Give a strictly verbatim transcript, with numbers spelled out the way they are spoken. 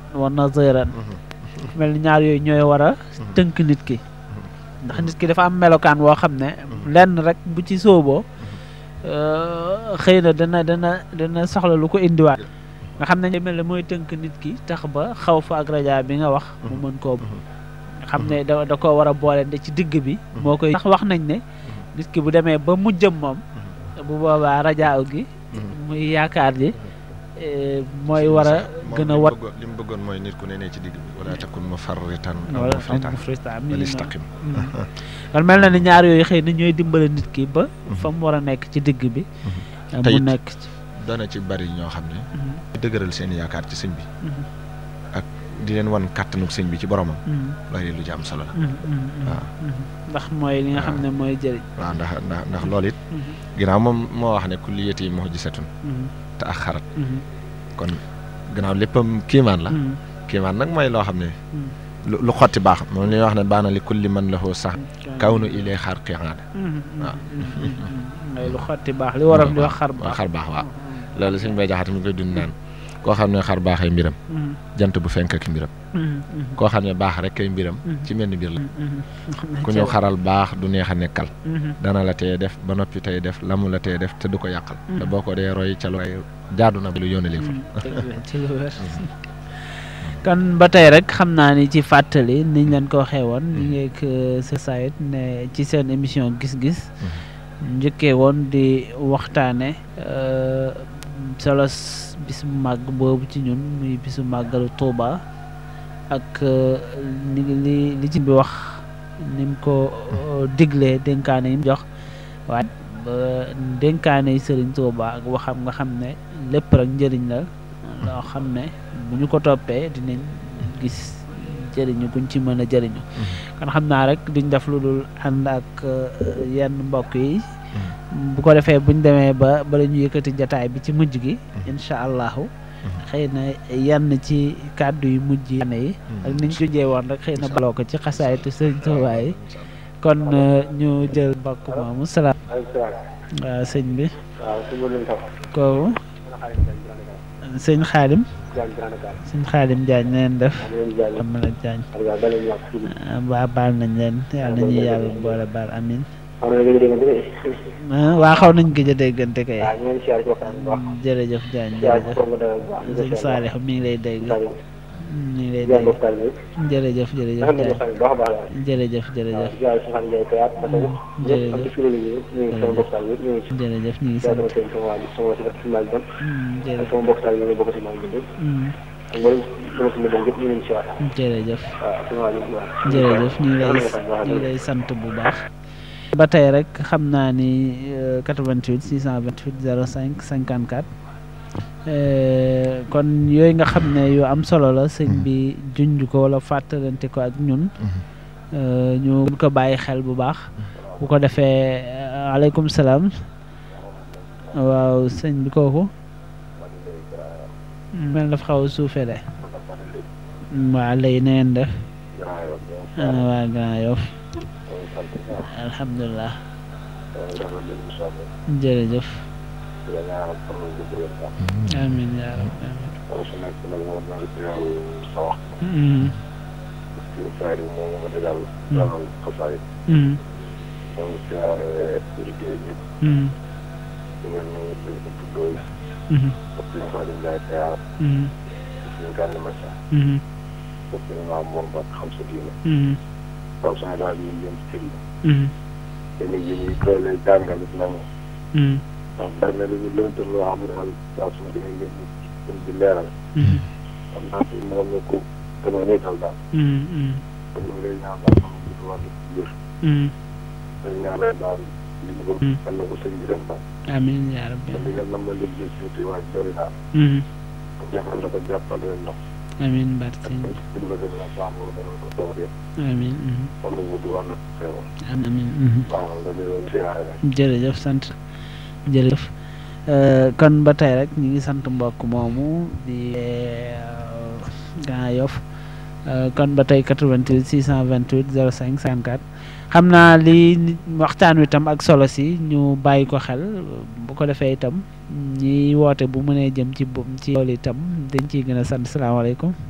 wa naziran mel ni ñaar yooyu ñooy war a tënk nit ki ndax nit ki dafa am melokaan woo xam ne lenn rek bu ci sóoboo xëy na dana dana dana soxla lu ko indiwaat nga xam ne mel ne mooy tënk nit ki tax ba xaw fa ak raja bi nga wax mu mën koo xam ne da da koo war a boole de ci digg bi moo koy tax wax nañ ne nit ki bu demee ba mujjëm moom bu boobaa rajaaw gi muy yaakaar ji mooy war a gën a wat li mu bëggoon mooy nit ku ne ne ci digg bi wala takun mufarritan wala mufritan mufritan wal istaqim kon mel na ni ñaar yooyu xëy na ñooy dimbale nit ki ba fa mu war a nekk ci digg bi mu nekk ci dana ci bari ñoo xam ne dëgëral seen yaakaar ci sëñ bi ak di leen wan kàttanuk sëñ bi ci boromam loolu lu ci am solo la waaw ndax mooy li nga xam ne mooy jëriñ waaw ndax ndax ndax loolu it ginnaaw moom moo wax ne kulliyati mu'jizatun te ak xarat kon gannaaw léppam kiimaan la kiimaan nag mooy loo xam ne lu xotti baax moom li ñuy wax ne baana li kulli man lahu sax kaw nu ilay xar qiyaada waaw mooy lu xotti baax li waral di wax xar baax xar baax waaw loolu sëñ bay jaxate mi koy dund naan koo xam ne xar baaxay mbiram jant bu fenk ak mbiram koo xam ne baax rek kay mbiram ci mel ni mbir la ku ñëw xaral baax du neex a nekkal dana la teye def ba noppi tey def lamu la teye def te du ko yàqal te boo ko dee roy ca lu ay jaadu na lu yónnalee fa kon ba tey rek xam naa ni ci fàttali niñ leen ko waxee woon ñu ngeeg sa sayit ne ci seen émission gis-gis njëkkee woon di waxtaane solo bis bu màgg boobu ci ñun muy bisu màggalu Tuuba ak li li li ci bi wax ni mu ko diglee dénkaane yi mu jox waaye ba dénkaane yi Sëriñ Tuuba ak waxam nga xam ne lépp rek njëriñ la loo xam ne bu ñu ko toppee dinañ gis jëriñu guñ ci mën a jëriñu kon xam naa rek duñ def lu dul ànd ak yenn mbokk yi bu ko defee buñ demee ba bala ñu yëkkati jataay bi ci mujj gi incha allahu xëy na yenn ci kàddu yu mujj yi ak niñ ko jee woon rek xëy na baloo ko ci xasaayitu Sëriñ Tuubaa yi kon ñu jël mbokk moomu salaam waaw sëñ bi kooku sëñ Xaadim sëñ Xaadim Jaañ na leen def am na Jaañ waa baal nañ leen yàlla nañuy yàlla boole baal amin waa xaw nañ gëj a déggante kay jërëjëf Jaañ jërëjëf sëñ Saalix mi ngi lay dégg mi ngi lay dégg jërëjëf jërëjëf jërëjëf jërëjëf jërëjëf ñu ngi sant jërëjëf jërëjëf ñu ngi lay ñu ngi lay sant bu baax ba tey rek xam naa ni quatre-vingt-huit six cent vingt-huit zéro cinq cinquante-quatre kon yooyu nga xam ne yu am solo la sëñ bi junj ko wala fàttalante ko ak ñun ñu ko bàyyi xel bu baax bu ko defee aleykum salaam waaw sëñ bi kooku mel dafa xaw a suufee de waa lay na ngeen def ana waa Grand Yoff alhamdulilah jërëjëf amiin yaa rabbi ndax bari na lu ñu lëntal loo xam ne daal saa su ma demee ngeen gën di leeral. xam naa fi moom la ko gën a nekkal daal. kon ñu ngi lay ñaan daal xam nga wàllu wér. dañ ñaanal daal li ñu ko kan na ko sëñ bi def daal. amiin yaa rabbi. li nga nam ma liggéey suuti waa jori daal. jàppal na ko jàppal leen ndox. amiin barke sëñ bi. li ma gën a baax moo gën a ko toog yëpp. amiin. kon nag di wàllu xew. amiin. waaw nga doon siyaare rek. jërëjëf sant. jërëjëf kon ba tey rek ñu ngi sant mbokk moomu di Grand Yoff kon ba tey quatre-vingt-huit six cent vingt-huit zéro cinq cinquante-quatre xam naa li waxtaan wi itam ak solo si ñu bàyyi ko xel bu ko defee itam ñi woote bu mënee jëm ci ci loolu itam dañ ciy gën a sant salaamaaleykum